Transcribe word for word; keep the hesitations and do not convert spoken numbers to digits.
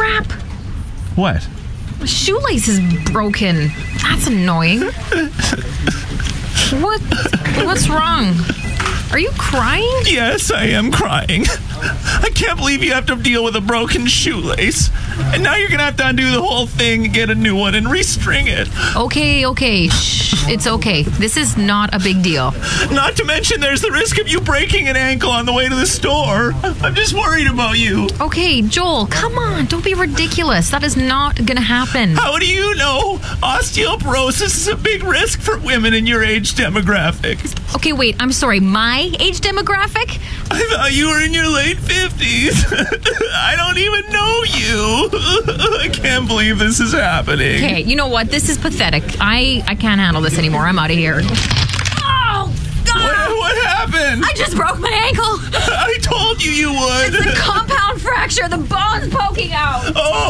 crap. What? My shoelace is broken. That's annoying. What? What's wrong? Are you crying? Yes, I am crying. I can't believe you have to deal with a broken shoelace. And now you're going to have to undo the whole thing and get a new one and restring it. Okay, okay. Shh. It's okay. This is not a big deal. Not to mention there's the risk of you breaking an ankle on the way to the store. I'm just worried about you. Okay, Joel, come on. Don't be ridiculous. That is not going to happen. How do you know? Osteoporosis is a big risk for women in your age demographic. Okay, wait. I'm sorry. My age demographic? I thought you were in your late fifties. I don't even know you. I can't believe this is happening. Okay, you know what? This is pathetic. I, I can't handle this anymore. I'm out of here. Oh, God! What, what happened? I just broke my ankle. I told you you would. It's a compound fracture. The bone's poking out. Oh.